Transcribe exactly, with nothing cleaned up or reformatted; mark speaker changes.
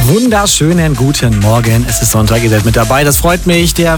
Speaker 1: wunderschönen guten Morgen. Es ist Sonntag, ihr seid mit dabei. Das freut mich. Der